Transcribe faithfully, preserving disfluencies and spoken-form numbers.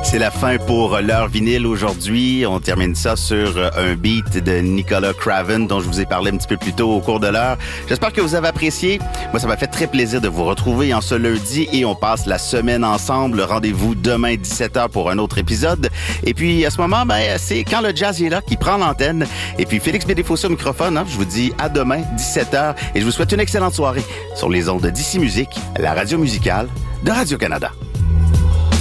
C'est la fin pour l'heure vinyle aujourd'hui. On termine ça sur un beat de Nicolas Craven dont je vous ai parlé un petit peu plus tôt au cours de l'heure. J'espère que vous avez apprécié. Moi, ça m'a fait très plaisir de vous retrouver en ce lundi et on passe la semaine ensemble. Rendez-vous demain dix-sept heures pour un autre épisode. Et puis, à ce moment, ben, c'est Quand le jazz est là qui prend l'antenne. Et puis, Félix Bédéfossé au microphone. Hein, je vous dis à demain dix-sept heures et je vous souhaite une excellente soirée sur les ondes d'Ici Musique, la radio musicale de Radio-Canada.